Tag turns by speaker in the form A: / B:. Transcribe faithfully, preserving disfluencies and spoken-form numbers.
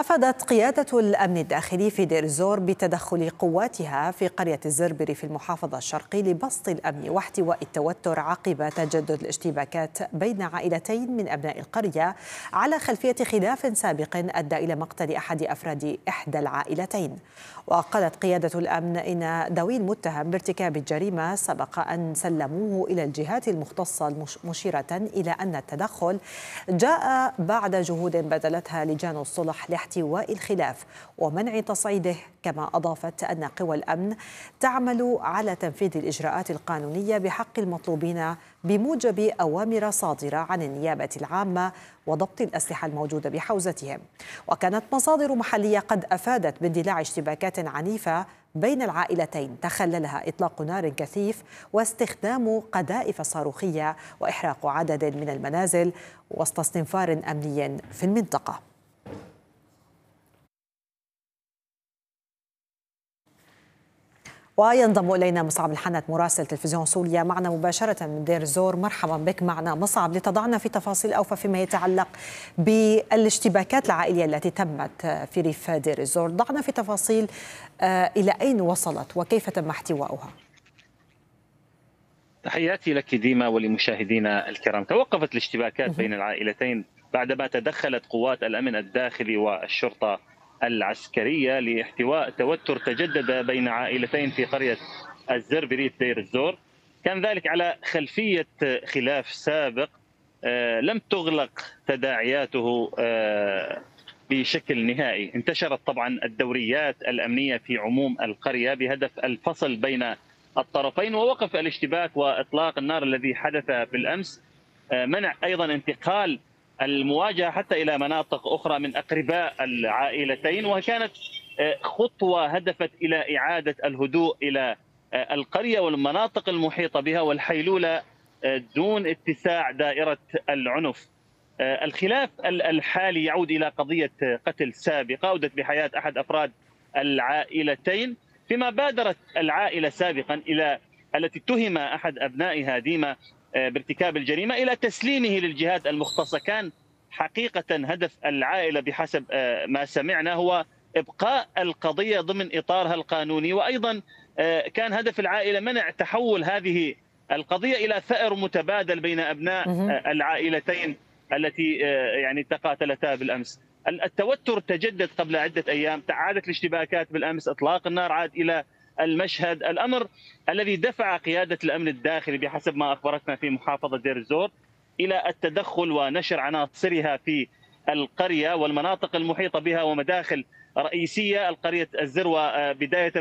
A: أفادت قيادة الأمن الداخلي في دير الزور بتدخل قواتها في قرية الزربري في المحافظة الشرقي لبسط الأمن واحتواء التوتر عقب تجدد الاشتباكات بين عائلتين من أبناء القرية على خلفية خلاف سابق أدى إلى مقتل أحد أفراد إحدى العائلتين. وقالت قيادة الأمن إن ذوي المتهم بارتكاب الجريمة سبق أن سلموه إلى الجهات المختصة، مشيرة إلى أن التدخل جاء بعد جهود بذلتها لجان الصلح لاحتواء الخلاف ومنع تصعيده. كما أضافت أن قوى الأمن تعمل على تنفيذ الإجراءات القانونية بحق المطلوبين بموجب أوامر صادرة عن النيابة العامة وضبط الأسلحة الموجودة بحوزتهم. وكانت مصادر محلية قد أفادت باندلاع اشتباكات عنيفة بين العائلتين تخللها إطلاق نار كثيف واستخدام قذائف صاروخية وإحراق عدد من المنازل وسط استنفار أمني في المنطقة. وينضم إلينا مصعب الحنت مراسل تلفزيون سوريا معنا مباشرة من دير الزور. مرحبا بك معنا مصعب، لتضعنا في تفاصيل أوفى فيما يتعلق بالاشتباكات العائلية التي تمت في ريف دير الزور. ضعنا في تفاصيل إلى أين وصلت وكيف تم احتوائها.
B: تحياتي لك ديما ولمشاهدينا الكرام. توقفت الاشتباكات بين العائلتين بعدما تدخلت قوات الأمن الداخلي والشرطة العسكرية لاحتواء توتر تجدد بين عائلتين في قرية الزربري دير الزور. كان ذلك على خلفية خلاف سابق لم تغلق تداعياته بشكل نهائي. انتشرت طبعا الدوريات الأمنية في عموم القرية بهدف الفصل بين الطرفين ووقف الاشتباك وإطلاق النار الذي حدث بالأمس. منع أيضا انتقال المواجهة حتى إلى مناطق أخرى من أقرباء العائلتين، وكانت خطوة هدفت إلى إعادة الهدوء إلى القرية والمناطق المحيطة بها والحيلولة دون اتساع دائرة العنف. الخلاف الحالي يعود إلى قضية قتل سابقة أودت بحياة أحد أفراد العائلتين، فيما بادرت العائلة سابقا إلى التي اتهم أحد أبنائها ديما بارتكاب الجريمة إلى تسليمه للجهات المختصة. كان حقيقة هدف العائلة بحسب ما سمعنا هو إبقاء القضية ضمن إطارها القانوني، وأيضا كان هدف العائلة منع تحول هذه القضية إلى ثأر متبادل بين أبناء العائلتين التي يعني تقاتلتا بالأمس. التوتر تجدد قبل عدة أيام، تعادت الاشتباكات بالأمس، إطلاق النار عاد إلى المشهد، الأمر الذي دفع قيادة الأمن الداخلي بحسب ما أخبرتنا في محافظة دير الزور إلى التدخل ونشر عناصرها في القرية والمناطق المحيطة بها ومداخل رئيسية القرية الزروة بداية